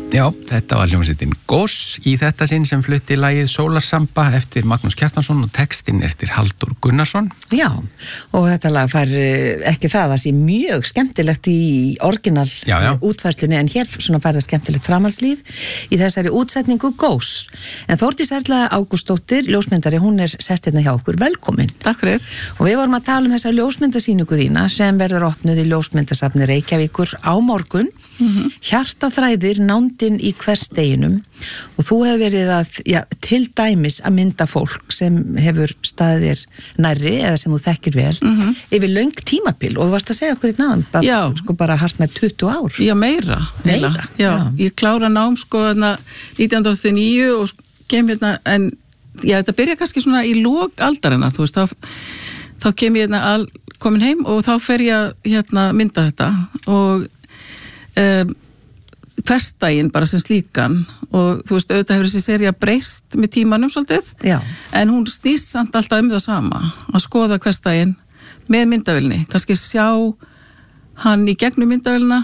Já, þetta var hljómsveitin Ghost í þetta sinn sem flutti lagið Sólarsamba eftir Magnús Kjartansson og textinn eftir Halldór Gunnarsson. Já, og þetta lag fær ekki það sé mjög skemmtilegt í orginal útfærslunni, en hér svona fær það skemmtilegt framhaldslíf í þessari útsetningu Ghost. En Þórdís Erla Ágústsdóttir, ljósmyndari, hún sest hérna hjá okkur. Velkomin. Takk fyrir. Og við vorum að tala þessa ljósmyndasýningu þína sem verður opnuð í ljósmyndasafni Reykjavíkur á morgun. Hjartaþræðir nándin í hversdeginum, og þú hefur verið að, til dæmis að mynda fólk sem hefur staðir nærri eða sem þú þekkir vel yfir löng tímabil, og þú varst að segja okkur í náðan sko bara hartnær 20 ár. Já, meira. Já, ég klára nám sko 1989 og kem hérna, en þetta byrja kannski svona í lok aldarinnar, þú veist, þá kem ég hérna komin heim og þá fer ég hérna mynda þetta og hversdaginn bara sem slíkan, og þú veist, auðvitað hefur þessi sería breyst með tímanum svolítið. Já. En hún snýst samt alltaf það sama, að skoða hversdaginn með myndavélni, kannski sjá hann í gegnum myndavélina.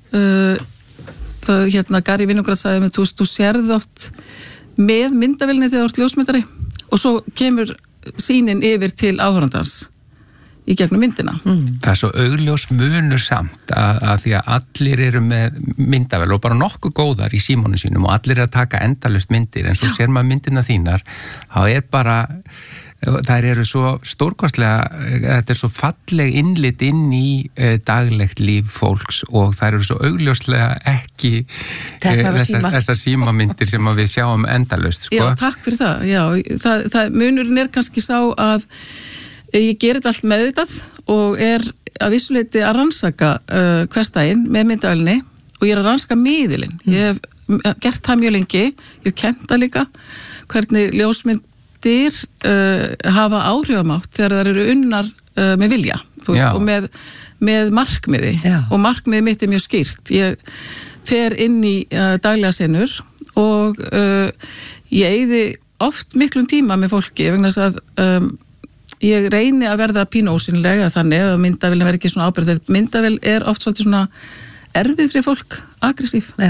Það hérna Gary Vinograd sagði mig, þú sérð oft með myndavélni þegar þú ert ljósmyndari og svo kemur sýnin yfir til áhorfandans í gegnum myndina. Það svo augljós munur samt að því að allir eru með myndavél og bara nokkuð góðar í símónu sínum og allir að taka endalaust myndir, en svo sér maður myndina þínar, þá bara þær eru svo stórkostlega, þetta svo falleg innlit inn í daglegt líf fólks, og þær eru svo augljóslega ekki þessar símamyndir sem við sjáum endalaust, sko. Já, takk fyrir það. Já, munurinn kannski sá að ég gerir þetta allt meðvitað og að vissuleyti að rannsaka hversdaginn með myndavélni, og ég að rannsaka miðilinn. Ég hef gert það mjög lengi, ég hef kennt það líka, hvernig ljósmyndir hafa áhrifamátt þegar þær eru unnar með vilja, þú veist, og með markmiði. Já. Og markmiði mitt mjög skýrt. Ég fer inn í daglega senur og ég eyði oft miklum tíma með fólki vegna þess að ég reyni að verða pínósynlega, þannig að myndavélin verður ekki svona ábyrgð. Myndavél oft svolítið svona erfið fyrir fólk, aggressív. Já.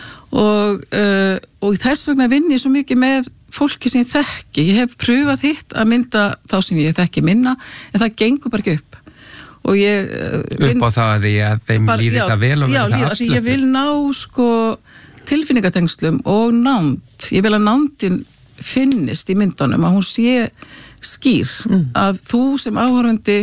Og þess vegna vinn ég svo mikið með fólki sem ég þekki. Ég hef pröfað hitt að mynda þá sem ég þekki minna, en það gengur bara ekki upp. Og ég upp á það að þeim líði þetta vel og verða afslöppuð. Ég vil ná sko tilfinningatengslum og nánd. Ég vil að nándin finnist í myndunum, að hún sé skýr, að þú sem áhorfandi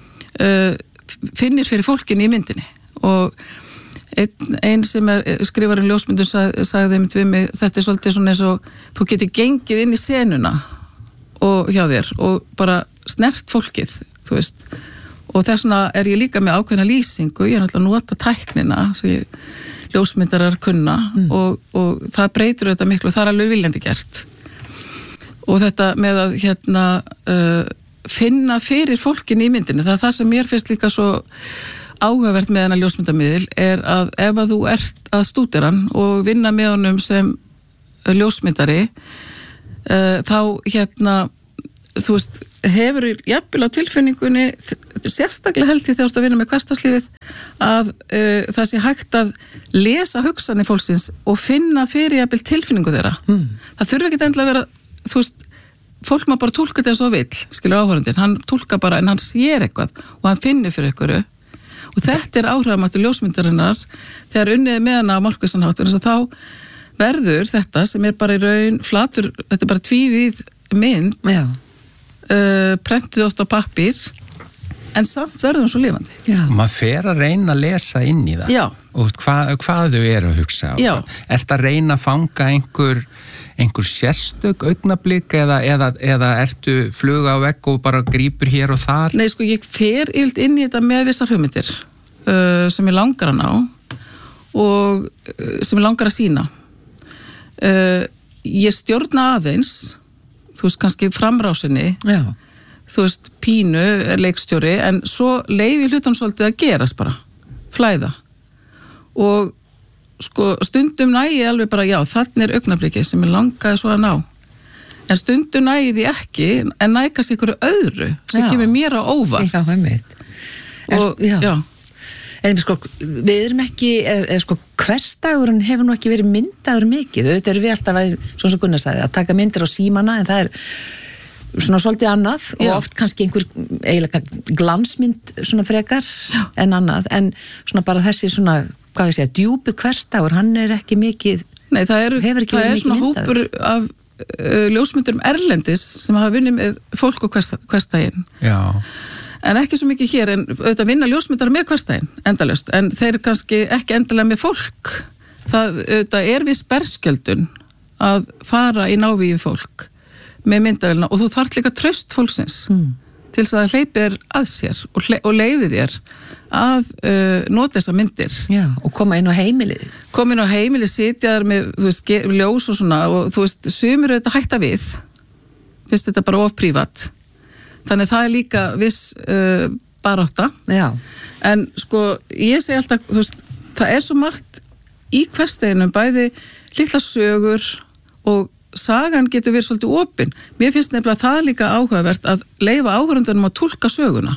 finnir fyrir fólkinu í myndinni. Og einn sem skrifar ljósmyndun sagði þeim við mig, þetta svolítið svona eins og þú getur gengið inn í senuna og hjá þér og bara snert fólkið, þú veist. Og þess vegna ég líka með ákveðna lýsingu, ég náttúrulega nota tæknina sem ljósmyndarar kunna og það breytir þetta miklu, og það alveg viljandi gert. Og þetta með að finna fyrir fólkin í myndinni, það það sem mér finnst líka svo áhugavert með hennar ljósmyndamiðil að ef að þú ert að stúdera hann og vinna með honum sem ljósmyndari, þá þú veist, hefur jafnvel á tilfinningunni, sérstaklega held ég þegar þú ert að vinna með hversdagslífið, að það sé hægt að lesa hugsanir fólksins og finna fyrir jafnvel tilfinningu þeirra. Það þurfi ekki endilega að vera, þú veist, fólk maður bara túlka þetta svo vill, skilur áhorfandinn, hann túlka bara, en hann sér eitthvað og hann finnir fyrir einhverju, og þetta áhrifamáttur ljósmyndarinnar þegar unnið með hana á markvissanhátt, þannig að þá verður þetta sem bara í raun flatur, þetta bara tvívíð mynd, prentuð oft á pappír, en samt verður hún svo lifandi. Maður fer að reyna að lesa inn í það. Já. Og hvað þau eru að hugsa. Já. Ertu að reyna að fanga einhver sérstök augnablik eða ertu fluga á vegg og bara grípur hér og þar? Nei, sko, ég fer yfirleitt inn í þetta með vissar hugmyndir sem ég langar að ná og sem ég langar að sýna. Ég stjórna aðeins, þú veist, kannski framrásinni. Já. Þú veist, pínu leikstjóri, en svo leyfi hlutan svolítið að gerast bara, flæða. Og sko, stundum nægi alveg bara, já, þannig augnablikið sem ég langaði svo að ná. En stundum nægi því ekki, en nægast ykkur öðru sem kemur mér á óvart. Já, einmitt. Og, já. En sko, við erum ekki, sko, hversdagurinn hefur nú ekki verið myndaður mikið. Þetta eru við alltaf, svona sem Gunnar sagði, að taka myndir á símana, en það er svona svolítið annað og oft kannski einhver eiginlega glansmynd svona frekar en annað, en svona bara þessi svona, hvað ég segja, djúpi hversdagur, hann er ekki mikið. Nei, það er svona hópur af ljósmyndurum erlendis sem hafa vunnið með fólk og hversdaginn. Já. En ekki svo mikið hér, en auðvitað vinna ljósmyndar með hversdaginn, endalaust, en þeir kannski ekki endalega með fólk. Það auðvitað er viss berskjöldun að fara í návíu fólk með myndavélina og þú þarf líka traust fólksins til þess að hleypi þér að sér og leyfi þér að nota þessa myndir. Já, og koma inn á heimilið. Koma inn á heimilið, sitja þar með, þú veist, ljós og svona og þú veist, sumir auðvitað hætta við, finnst þetta bara of prívat. Þannig það er líka viss barátta. Já. En sko, ég segi alltaf, þú veist, það er svo margt í hversdeginum, bæði litla sögur og sagan getur verið svolítið opin. Mér finnst nefnilega það líka áhugavert að leyfa áhorfendunum að túlka söguna.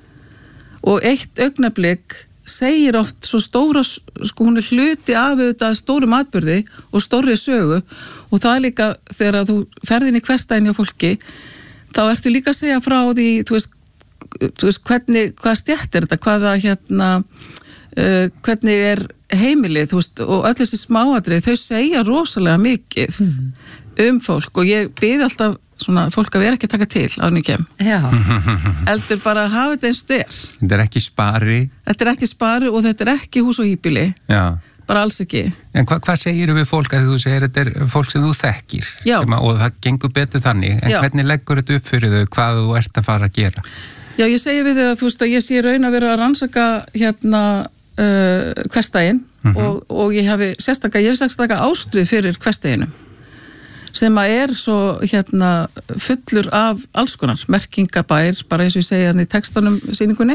Og eitt augnablik segir oft svo stóra, sko hún er hluti af auðvitað stórum atburði og stórri sögu og það er líka þegar þú ferðin í hversdaginn hjá fólki, þá ertu líka að segja frá því, þú veist hvað stjætt er þetta, hvaða hvernig er heimilið, þú veist, og öll þessi smáatrið, þau segja rosalega mikið fólk og ég bið alltaf svona fólk að vera ekki að taka til á nýkjem. Já. Eldur bara að hafa þetta eins styr. Þetta er ekki spari. Þetta er ekki spari og þetta er ekki hús og híbýli. Já. Bara alls ekki. En hvað segir við fólk að þú segir þetta er fólk sem þú þekkir? Já. Og það gengur betur þannig. En hvernig leggur þetta upp fyrir þau hvað þú ert að fara að gera? Já, ég segi við þau að þú veist að ég sé raun að vera að rannsaka hversdaginn og ég hef sérstaklega ástrið fyrir hversdaginum sem að er svo fullur af alls konar merkingabær, bara eins og ég segja í textanum sýningunni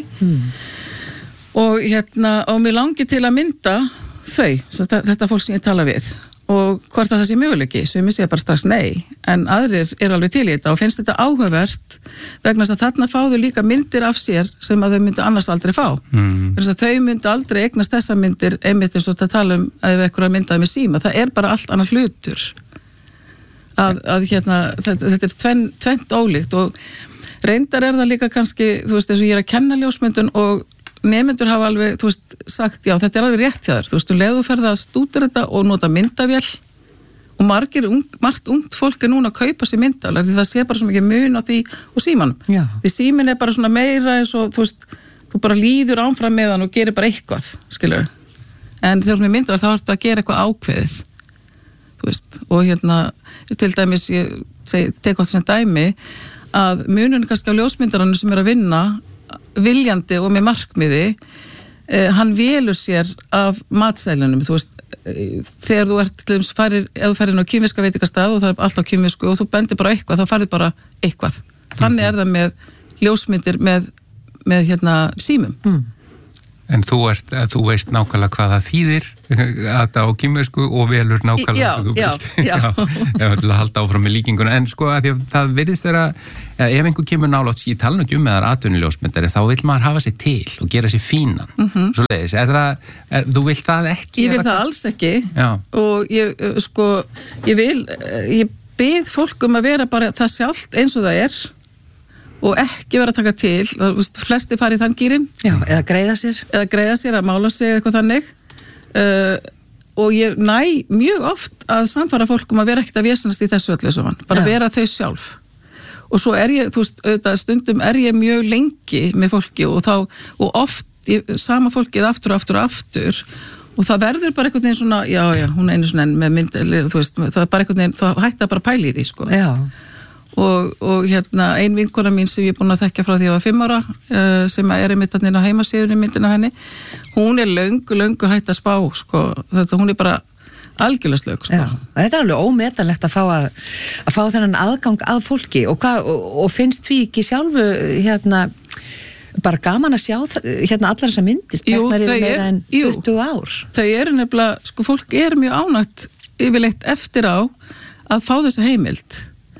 og og mér langi til að mynda þetta fólk sem ég tala við og hvort að það sé möguleiki, sumir segja bara strax nei, en aðrir er alveg til í þetta og finnst þetta áhugavert vegna þess að þarna fá þau líka myndir af sér sem að þau myndu annars aldrei fá. Þess að þau myndu aldrei eignast þessa myndir einmitt eins og þetta tala að ef eitthvað myndaði með síma, það er bara allt annar hlutur. Þetta er tvennt ólíkt og reyndar er það líka kannski, þú veist, eins og ég er að kenna ljósmyndun og nemendur hafa alveg, þú veist, sagt já, þetta er alveg rétt hjá þér, þú veist, leðu ferða að stúdera þetta og nota myndavél og margt ungt fólk er núna að kaupa sér myndavél, því það sé bara svo mikið mun á því og símanum. Já. Því símin er bara svona meira eins og, þú veist, þú bara líður áfram með hann og gerir bara eitthvað, skilur. En þegar hún er myndavél þá ertu að gera eitthvað ákveðið, þú veist, og til dæmis, ég tek átt sem dæmi, að munun kannski á ljósmyndarannu sem er að vinna viljandi og með markmiði hann velur sér af matsælunum, þú veist þegar þú ert, ef þú ferð inn á kínverska veitingastað og það er allt á kínversku og þú bendir bara eitthvað, þá farið bara eitthvað þannig er það með ljósmyndir með símum. En þú veist nákvæmlega hvað það þýðir að það á kínversku og velur nákvæmlega sem þú vilt. Já. Ég vil halda áfram með líkinguna. En sko að það virðist vera, ef einhver kemur nálátt, ég tala nú ekki með þar atvinnuljósmyndari, þá vil maður hafa sér til og gera sér fínan. Svoleiðis, þú vilt það ekki? Ég vil það alls ekki. Já. Og ég bið fólk að vera bara það sjálft eins og það er. Og ekki vera að taka til, flesti farið þann gýrin. Já, eða greiða sér. Að mála sig eitthvað þannig. Og ég næ mjög oft að samfara fólk að vera ekkert að vésanast í þessu öllu saman. Bara vera þau sjálf. Og svo er ég, þú veist, auðvitað stundum er ég mjög lengi með fólki og oft sama fólkið aftur. Og það verður bara einhvern veginn svona, já, hún er einu svona með mynd, þú veist, það er bara einhvern veginn, það hætti að bara pæli í því, sko. Já. Og ein vinkona mín sem ég er búin að þekkja frá því að ég var 5 ára sem er einmitt á heimasíðunni myndina henni, hún er löngu hætt að spá, sko, hún er bara algjörlega slög, sko. Já, þetta er alveg ómetanlegt að fá þennan aðgang að fólki og finnst því ekki sjálfu bara gaman að sjá allar þessar myndir, teknar yfir meira en 20 ár. Þau eru nefnilega, sko, fólk er mjög ánægt yfirleitt eftir á að fá þessa heimild.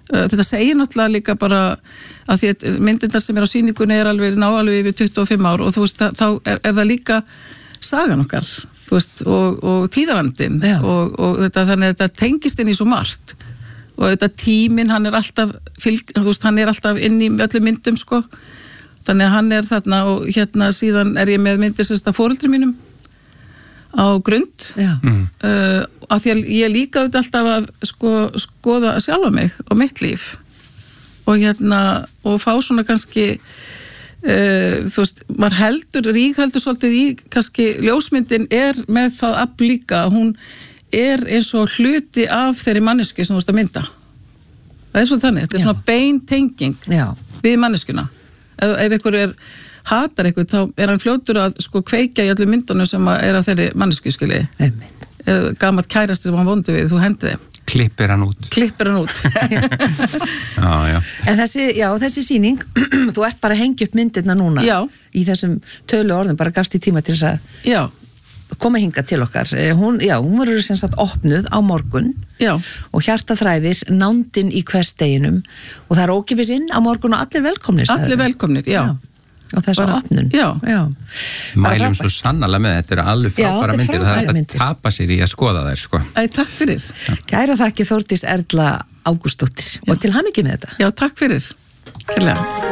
þetta segir náttúrulega líka bara að því að myndindar sem á sýningunni alveg yfir 25 ár og þú veist, þá er það líka sagan okkar, þú veist, og tíðarandinn og þetta, þannig að þetta tengist inn í svo margt og þetta tíminn, hann er alltaf þú veist, hann er alltaf inn í öllum myndum, sko, þannig að hann er þarna og hérna síðan er ég með myndir sérst af foreldrum mínum á Grund af því að ég líka alltaf að skoða sjálfa mig og mitt líf og hérna og fá svona kannski þú veist, maður ríkheldur svolítið í kannski ljósmyndin er með það afl líka, hún er eins og hluti af þeirri manneski sem þú veist að mynda það er svo þannig, þetta er svona bein tenging við manneskuna ef einhver hatar eitthvað, þá er hann fljótur að kveikja í öllum myndunum sem er af þeirri mannesku, skilji. Gamalt kærasti sem hann vondi við, þú hendi þeim. Klippir hann út. En þessi sýning, þú ert bara að hengja upp myndirna núna í þessum tölu orðum, bara gafst í tíma til þess að koma hinga til okkar. Hún verður sem sagt opnuð á morgun og hjartaþræðir nándin í hversdeginum og það er ókipis inn á morgun og allir velkomnir. Allir velkomnir, og þess að opnun mælum svo sannarlega með þetta eru alveg frábæra myndir og það er að tapa sér í að skoða þær sko. Takk fyrir. Kæra þakki Þórdís Erla Ágústsdóttir og til hamingju með þetta. Já, takk fyrir. Kærlega.